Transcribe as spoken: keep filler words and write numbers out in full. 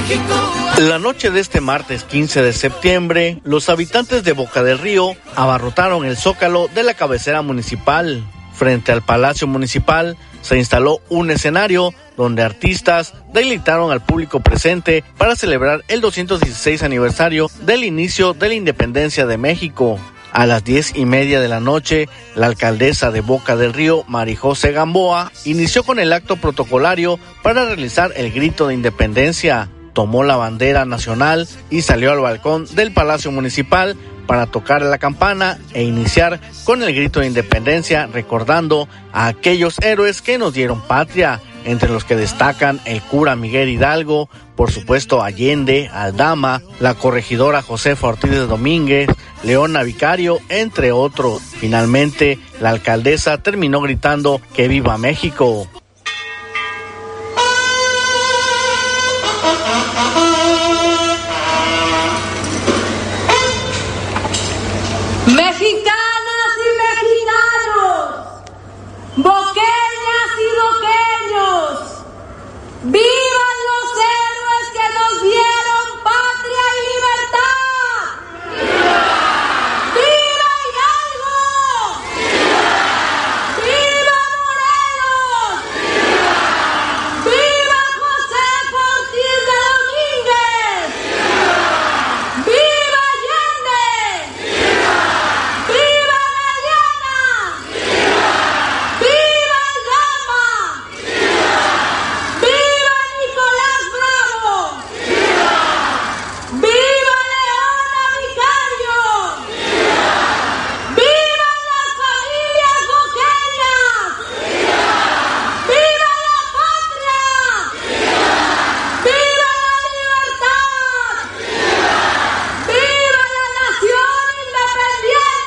La noche de este martes quince de septiembre, los habitantes de Boca del Río abarrotaron el zócalo de la cabecera municipal. Frente al Palacio Municipal se instaló un escenario donde artistas deleitaron al público presente para celebrar el doscientos dieciséis aniversario del inicio de la independencia de México. A las diez y media de la noche, la alcaldesa de Boca del Río, Marijose Gamboa, inició con el acto protocolario para realizar el grito de independencia. Tomó la bandera nacional y salió al balcón del Palacio Municipal para tocar la campana e iniciar con el grito de independencia, recordando a aquellos héroes que nos dieron patria, entre los que destacan el cura Miguel Hidalgo, por supuesto Allende, Aldama, la corregidora Josefa Ortiz de Domínguez, Leona Vicario, entre otros. Finalmente, la alcaldesa terminó gritando que viva México. Mexicano.